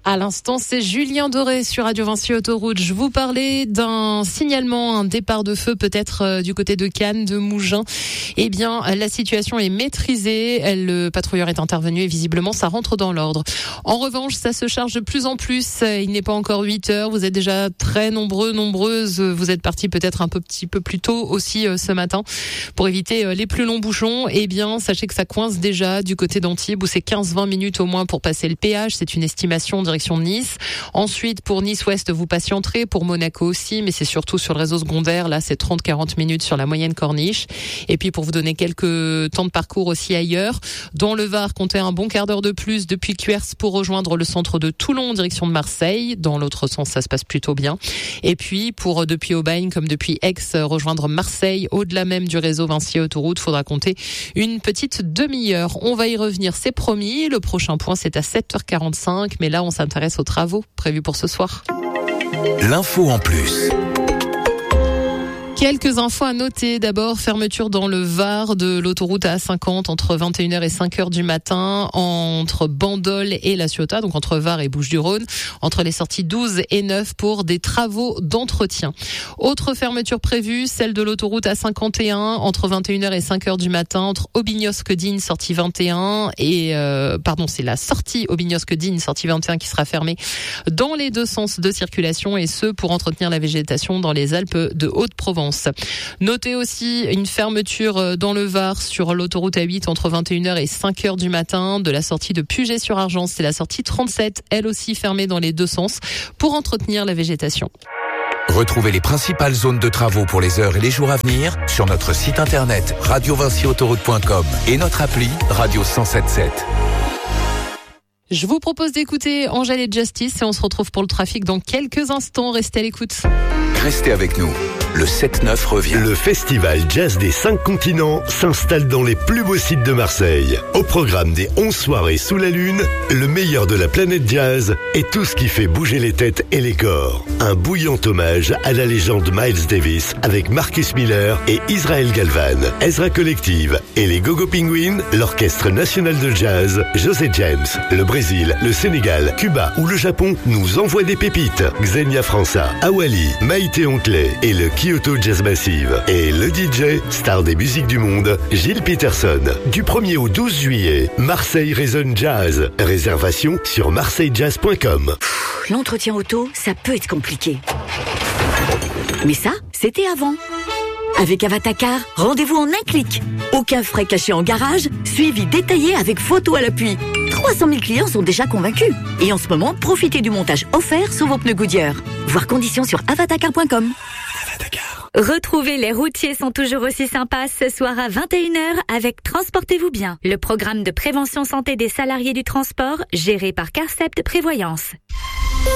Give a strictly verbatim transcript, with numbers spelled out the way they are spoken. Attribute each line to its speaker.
Speaker 1: À l'instant, c'est Julien Doré sur Radio Vinci Autoroute. Je vous parlais d'un signalement, un départ de feu peut-être euh, du côté de Cannes, de Mougins. Eh bien, la situation est maîtrisée. Le patrouilleur est intervenu et visiblement, ça rentre dans l'ordre. En revanche, ça se charge de plus en plus. Il n'est pas encore huit heures. Vous êtes déjà très nombreux, nombreuses. Vous êtes partis peut-être un peu, petit peu plus tôt aussi euh, ce matin pour éviter euh, les plus longs bouchons. Eh bien, sachez que ça coince déjà du côté d'Antibes où c'est quinze à vingt minutes au moins pour passer le péage. C'est une estimation direction de Nice. Ensuite, pour Nice-Ouest, vous patienterez. Pour Monaco aussi, mais c'est surtout sur le réseau secondaire. Là, c'est trente à quarante minutes sur la moyenne corniche. Et puis, pour vous donner quelques temps de parcours aussi ailleurs, dans le Var, comptez un bon quart d'heure de plus depuis Cuers pour rejoindre le centre de Toulon, direction de Marseille. Dans l'autre sens, ça se passe plutôt bien. Et puis, pour depuis Aubagne, comme depuis Aix, rejoindre Marseille, au-delà même du réseau Vinci Autoroute, faudra compter une petite demi-heure. On va y revenir, c'est promis. Le prochain point, c'est à sept heures quarante-cinq. Mais là, on s'intéresse aux travaux prévus pour ce soir.
Speaker 2: L'info en plus.
Speaker 1: Quelques infos à noter. D'abord, fermeture dans le Var de l'autoroute A cinquante entre vingt et une heures et cinq heures du matin, entre Bandol et La Ciotat, donc entre Var et Bouches-du-Rhône, entre les sorties douze et neuf pour des travaux d'entretien. Autre fermeture prévue, celle de l'autoroute A cinquante et un entre vingt et une heures et cinq heures du matin, entre Aubignosc-Digne, sortie vingt et un, et euh, pardon, c'est la sortie Aubignosc-Digne, sortie vingt et un qui sera fermée dans les deux sens de circulation, et ce pour entretenir la végétation dans les Alpes de Haute-Provence. Notez aussi une fermeture dans le Var sur l'autoroute A huit entre vingt et une heures et cinq heures du matin de la sortie de Puget-sur-Argence. C'est la sortie trente-sept, elle aussi fermée dans les deux sens pour entretenir la végétation.
Speaker 2: Retrouvez les principales zones de travaux pour les heures et les jours à venir sur notre site internet radio vinci autoroute point com et notre appli Radio cent soixante-dix-sept.
Speaker 1: Je vous propose d'écouter Angèle et Justice et on se retrouve pour le trafic dans quelques instants. Restez à l'écoute.
Speaker 2: Restez avec nous. Le sept neuf revient.
Speaker 3: Le festival jazz des cinq continents s'installe dans les plus beaux sites de Marseille. Au programme des onze soirées sous la lune, le meilleur de la planète jazz et tout ce qui fait bouger les têtes et les corps. Un bouillant hommage à la légende Miles Davis avec Marcus Miller et Israel Galvan, Ezra Collective et les Go-Go Penguins, l'Orchestre National de Jazz, José James. Le Brésil, le Sénégal, Cuba ou le Japon nous envoient des pépites. Xenia França, Awali, Maïté Onkley et le Kyoto Jazz Massive. Et le D J, star des musiques du monde, Gilles Peterson. Du premier au douze juillet, Marseille résonne jazz. Réservation sur marseille jazz point com.
Speaker 4: L'entretien auto, ça peut être compliqué. Mais ça, c'était avant. Avec Avatacar, rendez-vous en un clic. Aucun frais cachés en garage, suivi détaillé avec photo à l'appui. trois cent mille clients sont déjà convaincus. Et en ce moment, profitez du montage offert sur vos pneus Goodyear. Voir conditions sur avatacar point com.
Speaker 2: Avatacar.
Speaker 5: Retrouvez Les Routiers sont toujours aussi sympas ce soir à vingt et une heures avec Transportez-vous bien, le programme de prévention santé des salariés du transport géré par Carcept Prévoyance.